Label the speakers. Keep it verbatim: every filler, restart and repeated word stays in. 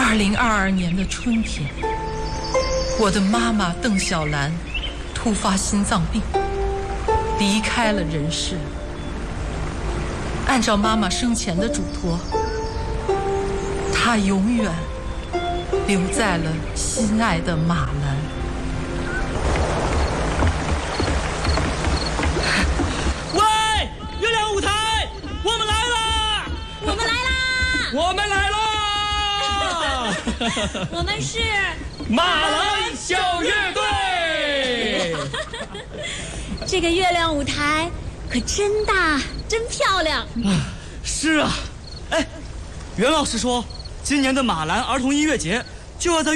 Speaker 1: 二零二二年的春天，我的妈妈邓小兰突发心脏病，离开了人世。按照妈妈生前的嘱托，她永远留在了心爱的马兰。
Speaker 2: 喂，月亮舞台，我们来啦！
Speaker 3: 我们来啦！
Speaker 2: 我们来啦！
Speaker 3: 我们是
Speaker 2: 马兰小乐队。
Speaker 3: 这个月亮舞台可真大，真漂亮。
Speaker 2: 是啊，哎，袁老师说，今年的马兰儿童音乐节就要在